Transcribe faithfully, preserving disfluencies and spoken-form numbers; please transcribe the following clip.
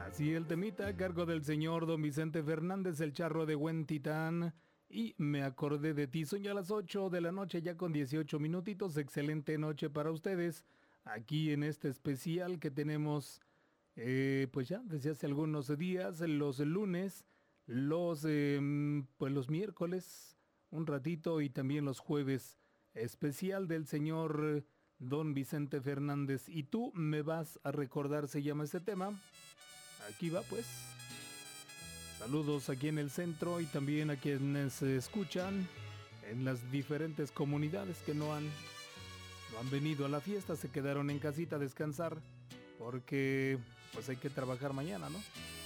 Así el temita a cargo del señor don Vicente Fernández, el charro de Huentitán. Y me acordé de ti. Son ya las ocho de la noche, ya con dieciocho minutitos. Excelente noche para ustedes. Aquí en este especial que tenemos, eh, pues ya desde hace algunos días, los lunes, los, eh, pues los miércoles, un ratito, y también los jueves. Especial del señor don Vicente Fernández. Y tú me vas a recordar, se llama este tema. Aquí va pues. Saludos aquí en el centro y también a quienes escuchan en las diferentes comunidades que no han, no han venido a la fiesta, se quedaron en casita a descansar porque pues hay que trabajar mañana, ¿no?